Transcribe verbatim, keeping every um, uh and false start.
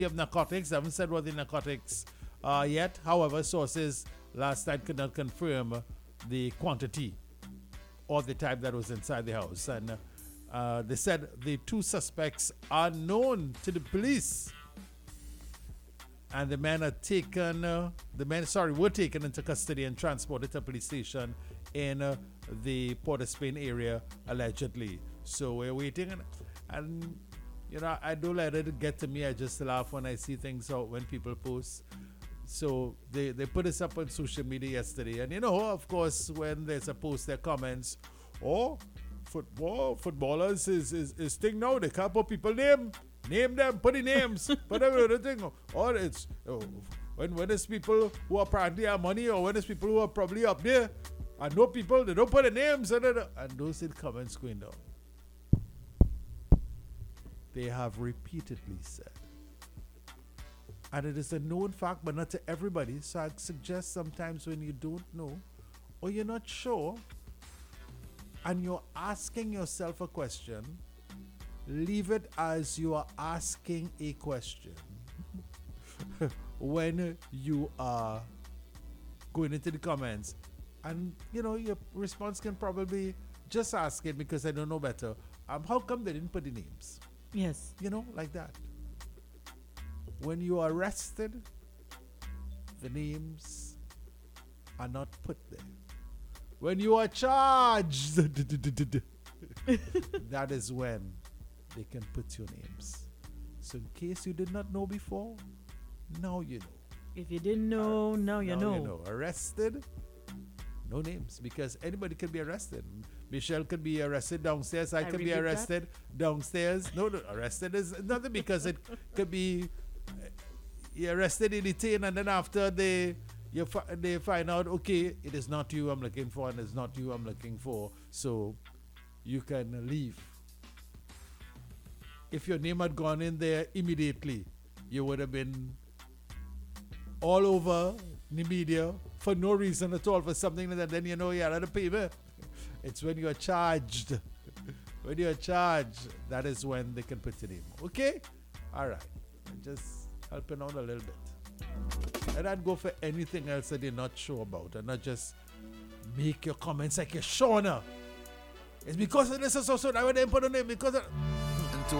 of narcotics. They haven't said what the narcotics are yet. However, sources last night could not confirm the quantity or the type that was inside the house. And uh, they said the two suspects are known to the police. And the men are taken, uh, the men, sorry, were taken into custody and transported to a police station in uh, the Port of Spain area, allegedly. So we're waiting. And, and, you know, I don't let it get to me. I just laugh when I see things out when people post. So they, they put this up on social media yesterday. And, you know, of course, when there's a post, there comments, oh, football, footballers is, is, is thing now. They can't put people name. Name them, put the names, put everything. Or it's, oh, when, when it's people who apparently have money or when it's people who are probably up there, and know people, they don't put the names. And, and those are the comments going down. They have repeatedly said. And it is a known fact, but not to everybody. So I suggest sometimes when you don't know or you're not sure and you're asking yourself a question, leave it as you are asking a question. When you are going into the comments, and you know, your response can probably just ask it because I don't know better. Um, how come they didn't put the names? Yes. You know, like that. When you are arrested, the names are not put there. When you are charged, that is when they can put your names. So in case you did not know before, now you know. If you didn't know, uh, now you now know. you know. Arrested, no names, because anybody can be arrested. Michelle could be arrested downstairs. I, I could be arrested that. downstairs. No, no, arrested is nothing because it could be uh, you're arrested, detained, and then after they you fi- they find out, okay, it is not you I'm looking for, and it's not you I'm looking for, so you can leave. If your name had gone in there immediately, you would have been all over the media for no reason at all, for something like that. Then you know you had to pay me. It's when you're charged. When you're charged, that is when they can put your name. Okay? All right. I'm just helping out a little bit. And I'd go for anything else that you're not sure about, and not just make your comments like you're sure now. It's because of this or so, so I didn't put a name because of...